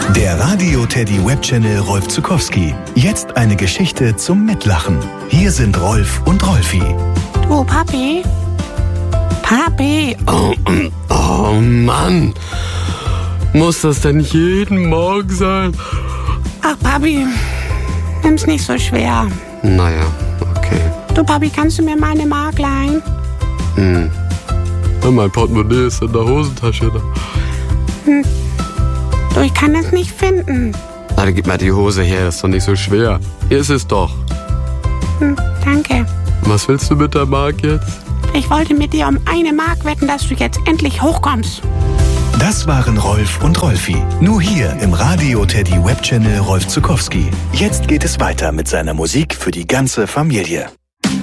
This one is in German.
Der Radio Teddy Webchannel Rolf Zuckowski. Jetzt eine Geschichte zum Mitlachen. Hier sind Rolf und Rolfi. Du, Papi? Papi? Oh Mann. Muss das denn jeden Morgen sein? Ach, Papi, nimm's nicht so schwer. Naja, okay. Du, Papi, kannst du mir mal eine Mark leihen? Ja, mein Portemonnaie ist in der Hosentasche. Du, ich kann es nicht finden. Na, dann gib mal die Hose her, das ist doch nicht so schwer. Hier ist es doch. Danke. Was willst du mit der Mark jetzt? Ich wollte mit dir um 1 Mark wetten, dass du jetzt endlich hochkommst. Das waren Rolf und Rolfi. Nur hier im Radio Teddy Webchannel Rolf Zuckowski. Jetzt geht es weiter mit seiner Musik für die ganze Familie.